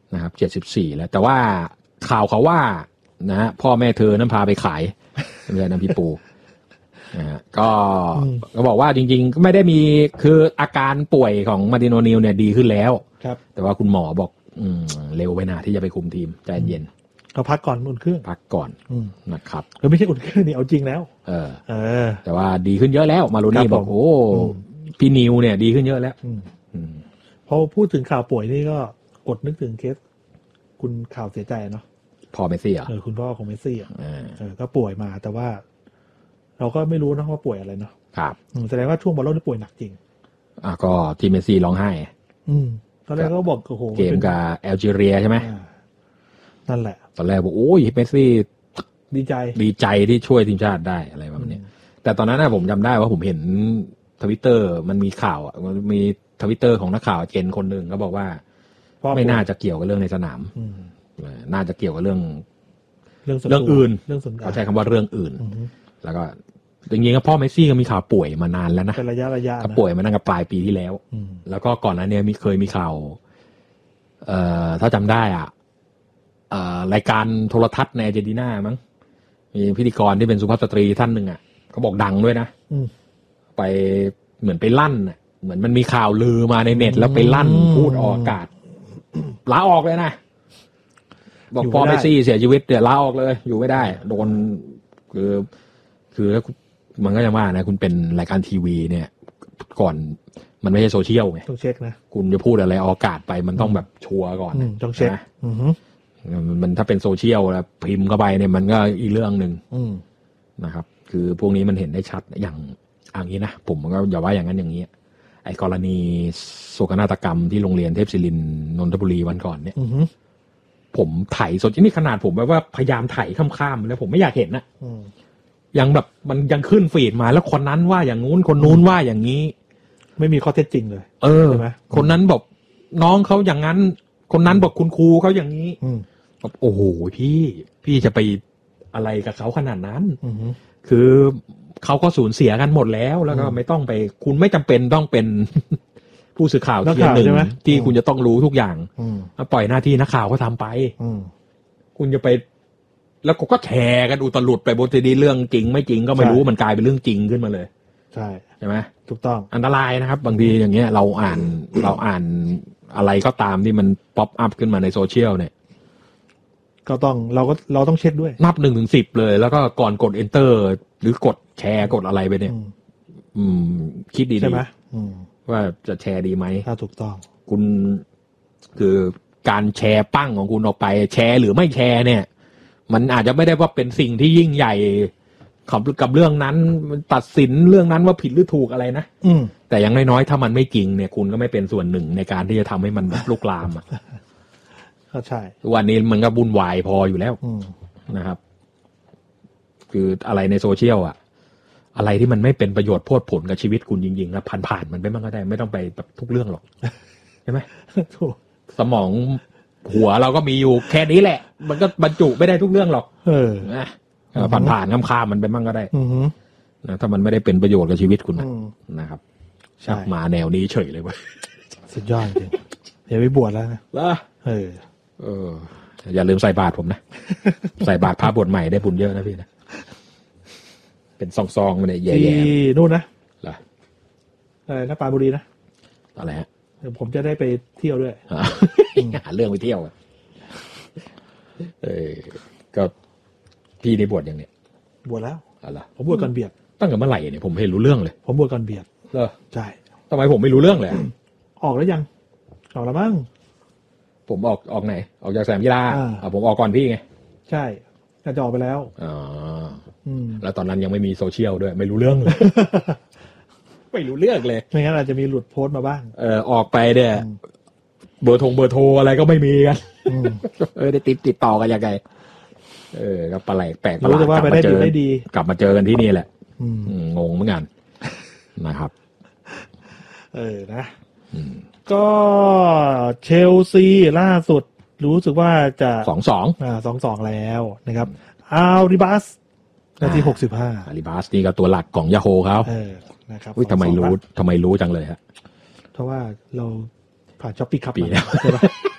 นะครับ74แล้วแต่ว่าข่าวเขาว่านะฮะพ่อแม่เธอนั้นพาไปขายเรื่องน้ำพี่ปูนะฮะก็บอกว่าจริงๆก็ไม่ได้มีคืออาการป่วยของมาร์ตินโอนิลเนี่ยดีขึ้นแล้วแต่ว่าคุณหมอบอกเร็วไปหน่าที่จะไปคุมทีมใจเย็นก็พักก่อนอุ่นเครื่องพักก่อนนะครับไม่ใช่อุ่นเครื่องนี่เอาจริงแล้วแต่ว่าดีขึ้นเยอะแล้วมารูนี่บอกโอ้พี่นิวเนี่ยดีขึ้นเยอะแล้วพอพูดถึงข่าวป่วยนี่ก็อดนึกถึงเคสคุณข่าวเสียใจเนาะพ่อเมสซี่คุณพ่อของเมสซี่ก็ป่วยมาแต่ว่าเราก็ไม่รู้นะว่าป่วยอะไรเนาะครับแสดงว่าช่วงบอลโลกนี่ป่วยหนักจริงก็ที่เมสซี่ร้องไห้ตอนแรกก็บอกโอ้โหเกมกับแอลจีเรียใช่ไหมนั่นแหละตอนแรกบอกโอ้ยเมสซี่ดีใจที่ช่วยทีมชาติได้อะไรแบบนี้แต่ตอนนั้นผมจำได้ว่าผมเห็นTwitter มันมีข่าวมันมี Twitter ของนักข่าวเจนคนหนึ่งก็บอกว่าไม่น่าจะเกี่ยวกับเรื่องในสนามน่าจะเกี่ยวกับเรื่องอื่นเขาใช้คำว่าเรื่องอื่นแล้วก็จริงๆก็พ่อเมสซี่ก็มีข่าวป่วยมานานแล้วนะเป็นระยะก็ป่วยมาตั้งแต่ปลายปีที่แล้วแล้วก็ก่อนหน้านี้เคยมีข่าวถ้าจำได้รายการโทรทัศน์ในอาร์เจนตินามั้งมีพิธีกรที่เป็นสุภาพสตรีท่านหนึ่งเขาบอกดังด้วยนะไปเหมือนไปลั่นเหมือนมันมีข่าวลือมาในเน็ตแล้วไปลั่นพูดออกอากาศลาออกเลยนะบอกพอเมสซี่เสียชีวิตเดี๋ยวลาออกเลยอยู่ไม่ได้โดนคือแล้วมันก็จะว่านะคุณเป็นรายการทีวีเนี่ยก่อนมันไม่ใช่โซเชียลไงต้องเช็คนะคุณจะพูดอะไรออกอากาศไปมันต้องแบบชัวร์ก่อนต้องเช็คมันถ้าเป็นโซเชียลแล้วพิมพ์เข้าไปเนี่ยมันก็อีกเรื่องนึงนะครับคือพวกนี้มันเห็นได้ชัดอย่างนี้นะผมก็อย่าว่าอย่างนั้นอย่างนี้ไอ้กรณีโศกนาฏกรรมที่โรงเรียนเทพศิรินทร์นนทบุรีวันก่อนเนี่ยผมไถสดนี่ขนาดผมแบบว่าพยายามไถข้ามๆแล้วผมไม่อยากเห็นนะยังแบบมันยังขึ้นฟีดมาแล้วคนนั้นว่าอย่างงู้นคนนู้นว่าอย่างนี้ไม่มีข้อเท็จจริงเลยใช่ไหมคนนั้นบอกน้องเขาอย่างนั้นคนนั้นบอกคุณครูเขาอย่างนี้โอ้โหพี่จะไปอะไรกับเขาขนาดนั้นคือเขาก็สูญเสียกันหมดแล้วก็ไม่ต้องไปคุณไม่จำเป็นต้องเป็นผู้สื่อข่าวเทียนหนึ่งที่คุณจะต้องรู้ทุกอย่างปล่อยหน้าที่นักข่าวก็ทำไปคุณจะไปแล้วก็แชร์กันอุตลุดไปบนทีเรื่องจริงไม่จริงก็ไม่รู้มันกลายเป็นเรื่องจริงขึ้นมาเลยใช่ไหมถูกต้องอันตรายนะครับบางทีอย่างเงี้ยเราอ่านอะไรก็ตามที่มันป๊อปอัพขึ้นมาในโซเชียลเนี่ยก็ต้องเราต้องเช็คด้วยนับ1 ถึง 10เลยแล้วก็ก่อนกด enter หรือกดแชร์กดอะไรไปเนี่ยคิดดีๆใช่ไหมว่าจะแชร์ดีไหมถ้าถูกต้องคุณคือการแชร์ปั้งของคุณออกไปแชร์หรือไม่แชร์เนี่ยมันอาจจะไม่ได้ว่าเป็นสิ่งที่ยิ่งใหญ่กับเรื่องนั้นตัดสินเรื่องนั้นว่าผิดหรือถูกอะไรนะแต่อย่างน้อยๆถ้ามันไม่จริงเนี่ยคุณก็ไม่เป็นส่วนหนึ่งในการที่จะทำให้มันลุกลามก็ใช่วันนี้มันก็บุญวายพออยู่แล้วนะครับคืออะไรในโซเชียลอะไรที่มันไม่เป็นประโยชน์โพดผลกับชีวิตคุณจริงๆนะผ่านมันไปมันก็ได้ไม่ต้องไปแบบทุกเรื่องหรอกใช่ไหมสมองหัวเราก็มีอยู่แค่นี้แหละมันก็บรรจุไม่ได้ทุกเรื่องหรอกผ่านข้ามมันไปมั่งก็ได้นะถ้ามันไม่ได้เป็นประโยชน์กับชีวิตคุณนะครับชักมาแนวนี้เฉยเลยเว้ยสุดยอดจริงเดี๋ยวไปบวชแล้วนะอย่าลืมใส่บาตรผมนะใส่บาตรพระบวชใหม่ได้บุญเยอะนะพี่นะเป็นซองๆมันเนี่ยแย่ๆนู่นนะอะไรนะปราณบุรีนะอะไรฮะเดี๋ยวผมจะได้ไปเที่ยวด้วยหาเรื่องไปเที่ยวก็พี่ได้บวชอย่างเนี้ยบวชแล้วอะไรผมบวชก่อนเบียดตั้งแต่เมื่อไหร่เนี่ยผมไม่รู้เรื่องเลยผมบวชก่อนเบียดใช่ทำไมผมไม่รู้เรื่องเลยออกแล้วยังออกแล้วมั้งผมออกไหนออกจากสนามกีฬาผมออกก่อนพี่ไงใช่จะออกไปแล้วแล้วตอนนั้นยังไม่มีโซเชียลด้วยไม่รู้เรื่องเลยไม่รู้เรื่องเลยไม่งั้นอาจจะมีหลุดโพสต์มาบ้างออกไปเนี่ยเบอร์โทรอะไรก็ไม่มีกันได้ติดต่อกันยังไงก็แปลกประหลาดกลับมาเจอกันที่นี่แหละงงเหมือนกันนะครับนะก็เชลซีล่าสุดรู้สึกว่าจะ 2-2 แล้วนะครับอาริบัสนาที65 อาริบัสนี่ก็ตัวหลักของยาโฮเขานะครับทำไมรู้จังเลยฮะเพราะว่าเราผ่านช้อปปี้คัพปีแล้ว